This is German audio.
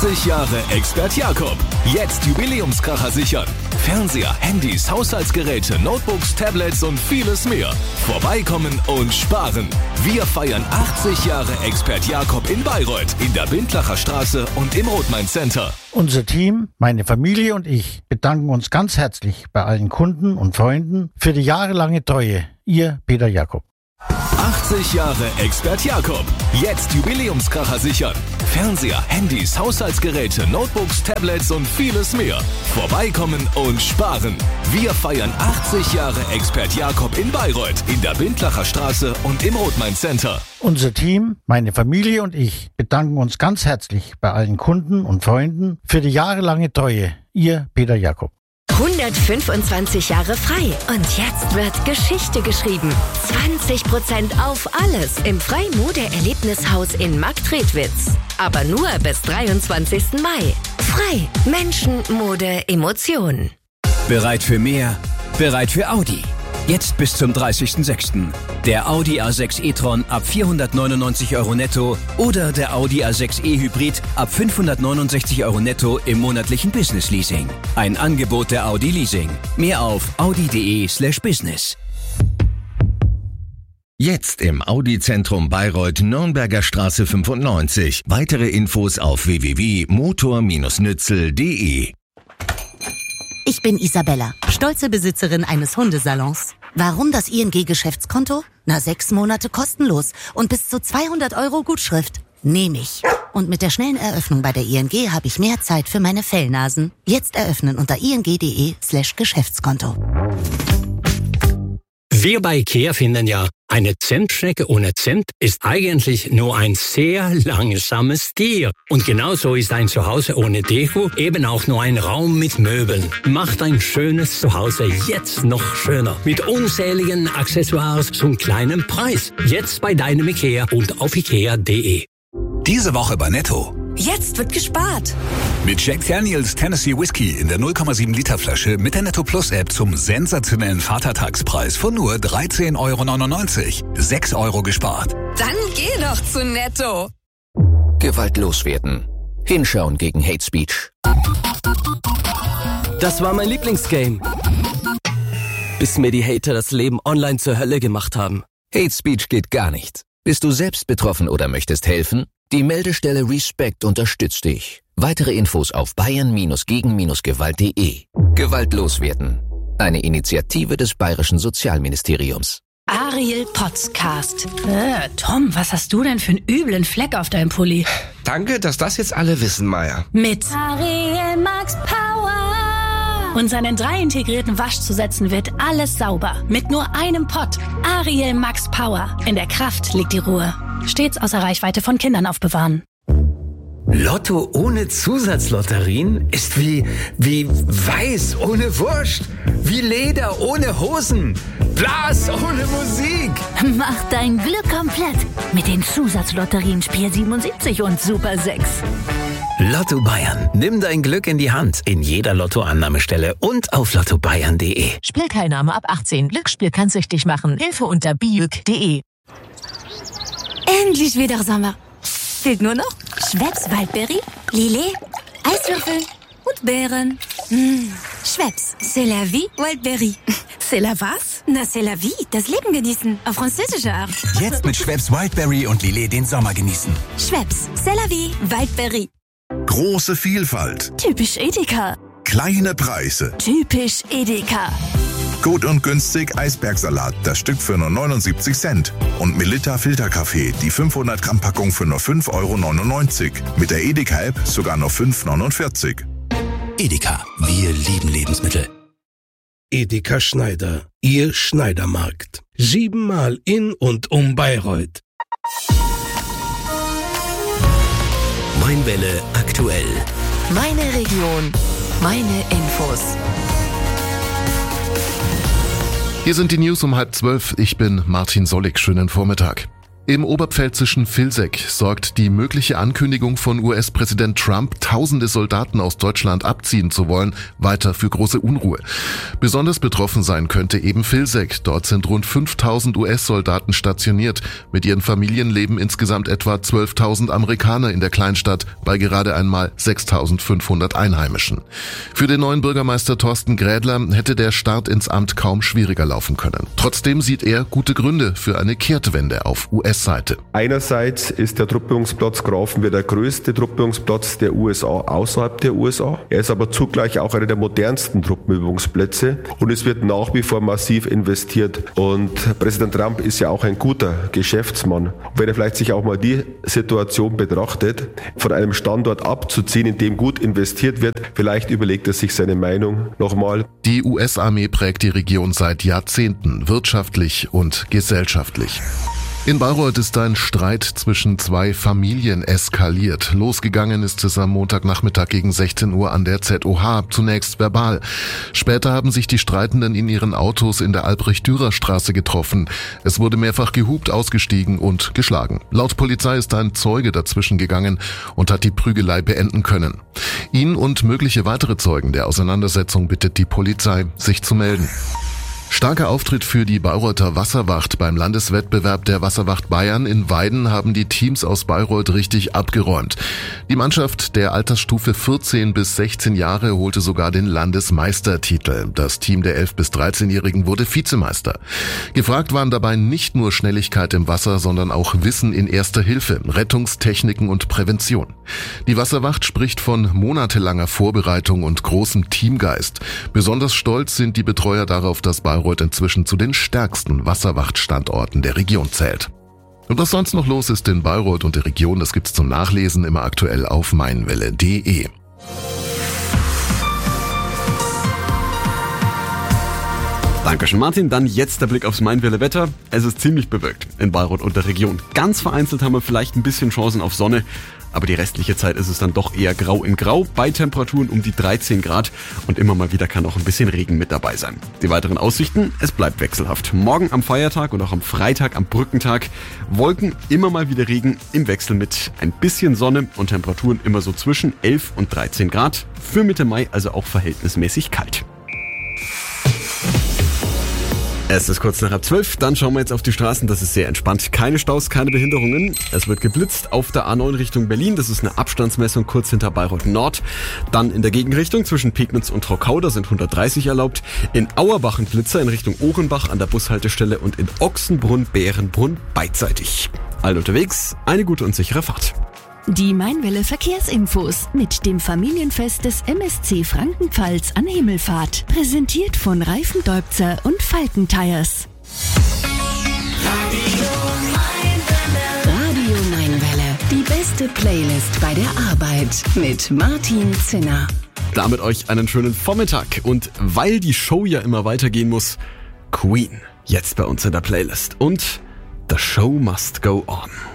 80 Jahre Expert Jakob. Jetzt Jubiläumskracher sichern. Fernseher, Handys, Haushaltsgeräte, Notebooks, Tablets und vieles mehr. Vorbeikommen und sparen. Wir feiern 80 Jahre Expert Jakob in Bayreuth, in der Bindlacher Straße und im Rothmain Center. Unser Team, meine Familie und ich bedanken uns ganz herzlich bei allen Kunden und Freunden für die jahrelange Treue. Ihr Peter Jakob. 80 Jahre Expert Jakob. Jetzt Jubiläumskracher sichern. Fernseher, Handys, Haushaltsgeräte, Notebooks, Tablets und vieles mehr. Vorbeikommen und sparen. Wir feiern 80 Jahre Expert Jakob in Bayreuth, in der Bindlacher Straße und im Rothmain Center. Unser Team, meine Familie und ich bedanken uns ganz herzlich bei allen Kunden und Freunden für die jahrelange Treue. Ihr Peter Jakob. 125 Jahre frei und jetzt wird Geschichte geschrieben. 20% auf alles im Frei-Mode-Erlebnishaus in Marktredwitz. Aber nur bis 23. Mai. Frei. Menschen, Mode, Emotionen. Bereit für mehr? Bereit für Audi. Jetzt bis zum 30.06. Der Audi A6 e-tron ab 499 € netto oder der Audi A6 e-Hybrid ab 569 € netto im monatlichen Business-Leasing. Ein Angebot der Audi Leasing. Mehr auf audi.de/business. Jetzt im Audi-Zentrum Bayreuth, Nürnberger Straße 95. Weitere Infos auf www.motor-nützel.de. Ich bin Isabella, stolze Besitzerin eines Hundesalons. Warum das ING-Geschäftskonto? 6 Monate kostenlos und bis zu 200 € Gutschrift. Nehme ich. Und mit der schnellen Eröffnung bei der ING habe ich mehr Zeit für meine Fellnasen. Jetzt eröffnen unter ing.de/Geschäftskonto. Wir bei IKEA finden ja, eine Zentschnecke ohne Zimt ist eigentlich nur ein sehr langsames Tier. Und genauso ist ein Zuhause ohne Deko eben auch nur ein Raum mit Möbeln. Macht ein schönes Zuhause jetzt noch schöner. Mit unzähligen Accessoires zum kleinen Preis. Jetzt bei deinem IKEA und auf ikea.de. Diese Woche bei Netto. Jetzt wird gespart. Mit Jack Daniels Tennessee Whiskey in der 0,7 Liter Flasche mit der Netto Plus App zum sensationellen Vatertagspreis von nur 13,99 €. 6 € gespart. Dann geh doch zu Netto. Gewalt loswerden. Hinschauen gegen Hate Speech. Das war mein Lieblingsgame. Bis mir die Hater das Leben online zur Hölle gemacht haben. Hate Speech geht gar nicht. Bist du selbst betroffen oder möchtest helfen? Die Meldestelle Respect unterstützt dich. Weitere Infos auf bayern-gegen-gewalt.de. Gewalt loswerden. Eine Initiative des Bayerischen Sozialministeriums. Ariel Podcast. Tom, was hast du denn für einen üblen Fleck auf deinem Pulli? Danke, dass das jetzt alle wissen, Maya. Mit Ariel Max Power. Und seinen 3 integrierten Waschzusätzen wird alles sauber. Mit nur einem Pott. Ariel Max Power. In der Kraft liegt die Ruhe. Stets außer Reichweite von Kindern aufbewahren. Lotto ohne Zusatzlotterien ist wie Weiß ohne Wurst, wie Leder ohne Hosen, Blas ohne Musik. Mach dein Glück komplett mit den Zusatzlotterien Spiel 77 und Super 6. Lotto Bayern. Nimm dein Glück in die Hand in jeder Lottoannahmestelle und auf lottobayern.de. Spielteilnahme ab 18. Glücksspiel kann süchtig machen. Hilfe unter biüg.de. Endlich wieder Sommer. Fehlt nur noch Schweppes Waldbeere, Lillet, Eiswürfel und Beeren. Schweppes, c'est la vie, Waldbeere. C'est la was? Na, c'est la vie, das Leben genießen, auf französische Art. Jetzt mit Schweppes Wildberry und Lillet den Sommer genießen. Schweppes, c'est la vie, Waldbeere. Große Vielfalt. Typisch Edeka. Kleine Preise. Typisch Edeka. Gut und günstig Eisbergsalat, das Stück für nur 79 Cent. Und Melitta Filterkaffee, die 500 Gramm Packung für nur 5,99 €. Mit der Edeka-App sogar nur 5,49 €. Edeka, wir lieben Lebensmittel. Edeka Schneider, Ihr Schneidermarkt. 7-mal in und um Bayreuth. Mainwelle aktuell. Meine Region, meine Infos. Hier sind die News um 11:30. Ich bin Martin Sollig. Schönen Vormittag. Im oberpfälzischen Vilseck sorgt die mögliche Ankündigung von US-Präsident Trump, tausende Soldaten aus Deutschland abziehen zu wollen, weiter für große Unruhe. Besonders betroffen sein könnte eben Vilseck. Dort sind rund 5.000 US-Soldaten stationiert. Mit ihren Familien leben insgesamt etwa 12.000 Amerikaner in der Kleinstadt bei gerade einmal 6.500 Einheimischen. Für den neuen Bürgermeister Thorsten Grädler hätte der Start ins Amt kaum schwieriger laufen können. Trotzdem sieht er gute Gründe für eine Kehrtwende auf US-Seite. Einerseits ist der Truppübungsplatz Grafenwehr der größte Truppübungsplatz der USA außerhalb der USA. Er ist aber zugleich auch einer der modernsten Truppenübungsplätze und es wird nach wie vor massiv investiert. Und Präsident Trump ist ja auch ein guter Geschäftsmann. Wenn er vielleicht sich auch mal die Situation betrachtet, von einem Standort abzuziehen, in dem gut investiert wird, vielleicht überlegt er sich seine Meinung nochmal. Die US-Armee prägt die Region seit Jahrzehnten, wirtschaftlich und gesellschaftlich. In Bayreuth ist ein Streit zwischen zwei Familien eskaliert. Losgegangen ist es am Montagnachmittag gegen 16 Uhr an der ZOH, zunächst verbal. Später haben sich die Streitenden in ihren Autos in der Albrecht-Dürer-Straße getroffen. Es wurde mehrfach gehupt, ausgestiegen und geschlagen. Laut Polizei ist ein Zeuge dazwischen gegangen und hat die Prügelei beenden können. Ihn und mögliche weitere Zeugen der Auseinandersetzung bittet die Polizei, sich zu melden. Starker Auftritt für die Bayreuther Wasserwacht. Beim Landeswettbewerb der Wasserwacht Bayern in Weiden haben die Teams aus Bayreuth richtig abgeräumt. Die Mannschaft der Altersstufe 14 bis 16 Jahre holte sogar den Landesmeistertitel. Das Team der 11- bis 13-Jährigen wurde Vizemeister. Gefragt waren dabei nicht nur Schnelligkeit im Wasser, sondern auch Wissen in Erster Hilfe, Rettungstechniken und Prävention. Die Wasserwacht spricht von monatelanger Vorbereitung und großem Teamgeist. Besonders stolz sind die Betreuer darauf, dass Bayreuth inzwischen zu den stärksten Wasserwachtstandorten der Region zählt. Und was sonst noch los ist in Bayreuth und der Region, das gibt's zum Nachlesen immer aktuell auf meinwelle.de. Dankeschön, Martin. Dann jetzt der Blick aufs Meinwelle-Wetter. Es ist ziemlich bewölkt in Bayreuth und der Region. Ganz vereinzelt haben wir vielleicht ein bisschen Chancen auf Sonne, aber die restliche Zeit ist es dann doch eher grau in grau, bei Temperaturen um die 13 Grad und immer mal wieder kann auch ein bisschen Regen mit dabei sein. Die weiteren Aussichten, es bleibt wechselhaft. Morgen am Feiertag und auch am Freitag am Brückentag Wolken, immer mal wieder Regen im Wechsel mit ein bisschen Sonne und Temperaturen immer so zwischen 11 und 13 Grad. Für Mitte Mai also auch verhältnismäßig kalt. Es ist kurz nach 11:30, dann schauen wir jetzt auf die Straßen, das ist sehr entspannt. Keine Staus, keine Behinderungen. Es wird geblitzt auf der A9 Richtung Berlin, das ist eine Abstandsmessung kurz hinter Bayreuth Nord. Dann in der Gegenrichtung zwischen Pegnitz und Trockau, da sind 130 erlaubt. In Auerbach ein Blitzer in Richtung Ohrenbach an der Bushaltestelle und in Ochsenbrunn, Bärenbrunn beidseitig. All unterwegs, eine gute und sichere Fahrt. Die Meinwelle Verkehrsinfos mit dem Familienfest des MSC Frankenpfalz an Himmelfahrt. Präsentiert von Reifendeubzer und Falken Tires. Radio Meinwelle. Die beste Playlist bei der Arbeit mit Martin Zinner. Damit euch einen schönen Vormittag. Und weil die Show ja immer weitergehen muss, Queen jetzt bei uns in der Playlist. Und The Show Must Go On.